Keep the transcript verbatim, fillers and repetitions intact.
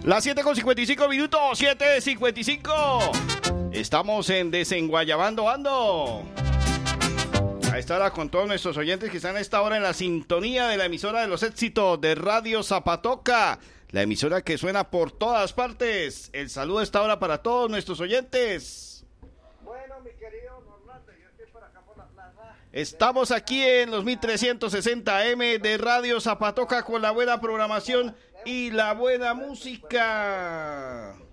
Las siete con cincuenta y cinco minutos, siete cincuenta y cinco. Estamos en Desenguayabando Ando. A esta hora con todos nuestros oyentes que están a esta hora en la sintonía de la emisora de los éxitos de Radio Zapatoca, la emisora que suena por todas partes. El saludo a esta hora para todos nuestros oyentes. Bueno, mi querido Orlando, yo estoy por acá por la plaza. Estamos aquí en los mil trescientos sesenta eme de Radio Zapatoca con la buena programación y la buena música.